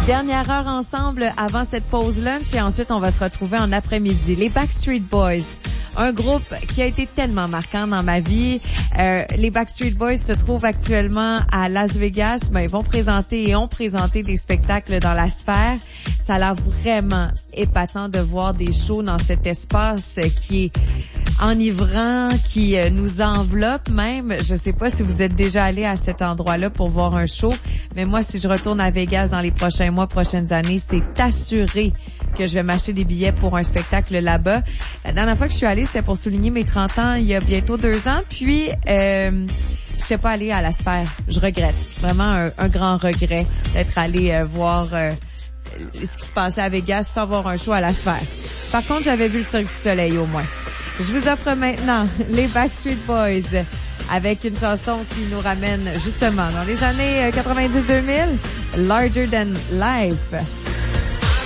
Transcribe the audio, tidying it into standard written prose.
Dernière heure ensemble avant cette pause lunch et ensuite on va se retrouver en après-midi. Les Backstreet Boys, un groupe qui a été tellement marquant dans ma vie. Les Backstreet Boys se trouvent actuellement à Las Vegas. Ils vont présenter et ont présenté des spectacles dans la sphère. Ça a l'air vraiment épatant de voir des shows dans cet espace qui est enivrant, qui nous enveloppe même. Je sais pas si vous êtes déjà allé à cet endroit-là pour voir un show, mais moi, si je retourne à Vegas dans les prochains mois, prochaines années, c'est assuré que je vais m'acheter des billets pour un spectacle là-bas. La dernière fois que je suis allée, c'était pour souligner mes 30 ans il y a bientôt 2 ans, puis je sais pas aller à la sphère. Je regrette. Vraiment un grand regret d'être allé voir ce qui se passait à Vegas sans voir un show à la sphère. Par contre, j'avais vu le Cirque du Soleil au moins. Je vous offre maintenant les Backstreet Boys avec une chanson qui nous ramène justement dans les années 90-2000, Larger Than Life.